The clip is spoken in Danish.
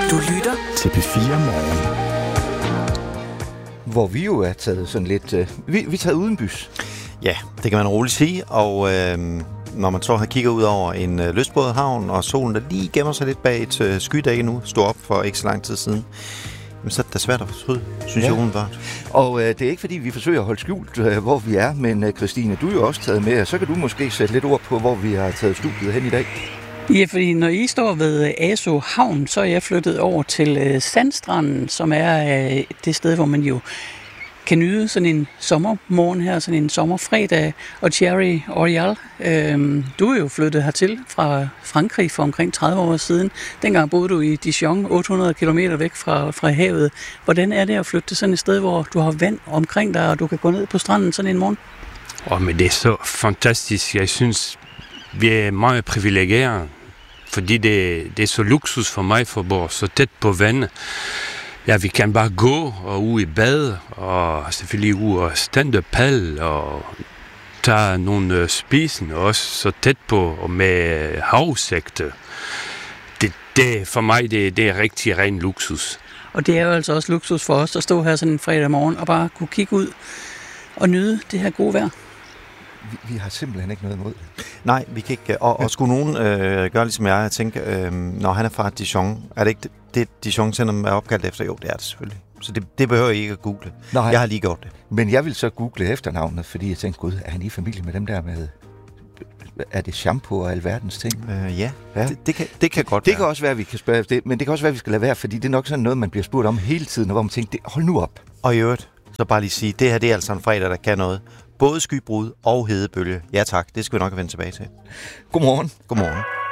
Du lytter til P4 Morgen. Hvor vi jo er taget sådan lidt... Vi er taget udenbys. Ja, det kan man roligt sige, og når man så har kigget ud over en lystbådehavn, og solen der lige gemmer sig lidt bag et skydag nu, stod op for ikke så lang tid siden, så er det da svært at fortryde, synes jeg umiddelbart. Og det er ikke fordi, vi forsøger at holde skjult, hvor vi er, men Christine, du er jo også taget med, og så kan du måske sætte lidt ord på, hvor vi har taget studiet hen i dag. Ja, fordi når I står ved Asaa Havn, så er jeg flyttet over til Sandstranden, som er det sted, hvor man jo kan nyde sådan en sommermorgen her, sådan en sommerfredag. Og Thierry Orial, du er jo flyttet hertil fra Frankrig for omkring 30 år siden. Dengang boede du i Dijon, 800 kilometer væk fra havet. Hvordan er det at flytte til sådan et sted, hvor du har vand omkring dig, og du kan gå ned på stranden sådan en morgen? Men det er så fantastisk. Jeg synes, vi er meget privilegerede, fordi det er så luksus for mig for at bo så tæt på vandet. Ja, vi kan bare gå og ud i bad, og selvfølgelig ud og stande pal, og tage nogle spisen også så tæt på, og med havsekte. Det for mig, det er rigtig ren luksus. Og det er jo altså også luksus for os at stå her sådan en fredag morgen og bare kunne kigge ud og nyde det her gode vejr. Vi har simpelthen ikke noget imod det. Nej, vi kan ikke. Og skulle nogen gøre ligesom jeg tænke, når han er fra Dijon, er det ikke det Dijon-centrum er opkaldt efter? Jo, det er det selvfølgelig. Så det behøver I ikke at google. Nej. Jeg har lige gjort det. Men jeg vil så google efternavnet, fordi jeg tænkte, gud, er han i familie med dem der med... Er det shampoo og alverdens ting? Ja. Det kan godt Det være. kan også være, at vi kan spørge det, men det kan også være, at vi skal lade være, fordi det er nok sådan noget, man bliver spurgt om hele tiden, hvor man tænker, hold nu op. Og i øvrigt, så bare lige sige, det her det er altså en fredag, der kan noget. Både skybrud og hedebølge. Ja tak, det skal vi nok vende tilbage til. Godmorgen. Godmorgen.